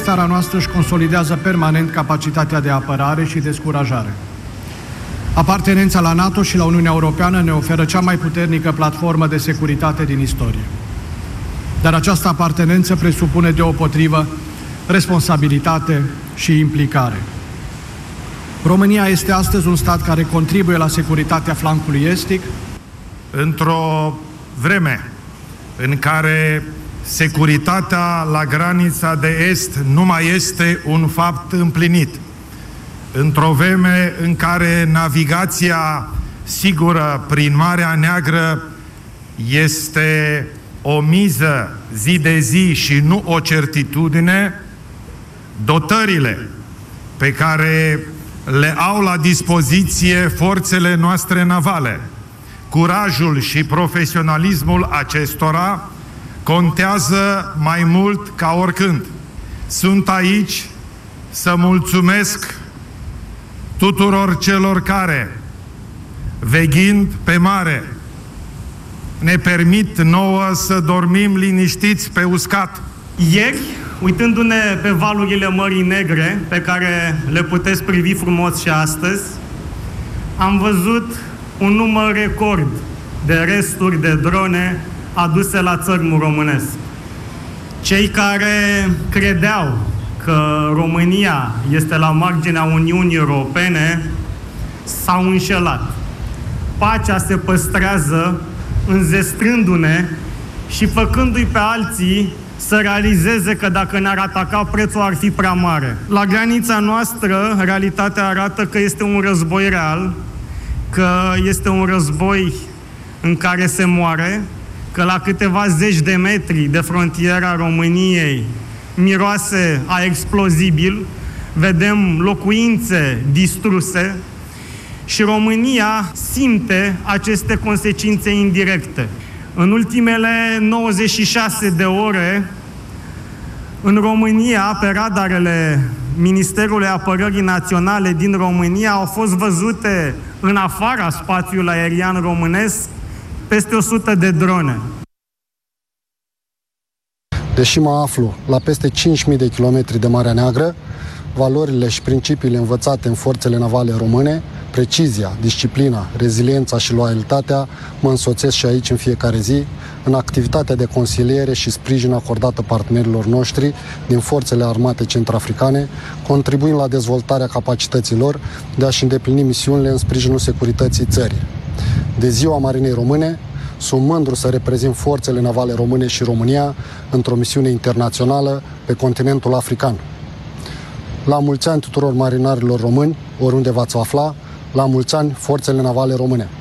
țara noastră își consolidează permanent capacitatea de apărare și descurajare. Apartenența la NATO și la Uniunea Europeană ne oferă cea mai puternică platformă de securitate din istorie. Dar această apartenență presupune deopotrivă responsabilitate și implicare. România este astăzi un stat care contribuie la securitatea flancului estic. Într-o vreme în care securitatea la granița de est nu mai este un fapt împlinit, într-o vreme în care navigația sigură prin Marea Neagră este o miză zi de zi și nu o certitudine, dotările pe care le au la dispoziție forțele noastre navale, curajul și profesionalismul acestora contează mai mult ca oricând. Sunt aici să mulțumesc tuturor celor care, veghind pe mare, ne permit nouă să dormim liniștiți pe uscat. Ieri, uitându-ne pe valurile Mării Negre, pe care le puteți privi frumos și astăzi, am văzut un număr record de resturi de drone aduse la țărmul românesc. Cei care credeau că România este la marginea Uniunii Europene s-au înșelat. Pacea se păstrează înzestrându-ne și făcându-i pe alții să realizeze că dacă ne-ar ataca, prețul ar fi prea mare. La granița noastră, realitatea arată că este un război real, că este un război în care se moare, că la câteva zeci de metri de frontiera României miroase a explozibil, vedem locuințe distruse și România simte aceste consecințe indirecte. În ultimele 96 de ore, în România, pe radarele Ministerului Apărării Naționale din România, au fost văzute în afara spațiului aerian românesc peste 100 de drone. Deși mă aflu la peste 5.000 de kilometri de Marea Neagră, valorile și principiile învățate în forțele navale române, precizia, disciplina, reziliența și loialitatea mă însoțesc și aici în fiecare zi, în activitatea de consiliere și sprijin acordată partenerilor noștri din forțele armate centrafricane, contribuind la dezvoltarea capacităților de a-și îndeplini misiunile în sprijinul securității țării. De Ziua Marinei Române, sunt mândru să reprezint forțele navale române și România într-o misiune internațională pe continentul african. La mulți ani tuturor marinarilor români, oriunde v-ați afla, la mulți ani forțele navale române!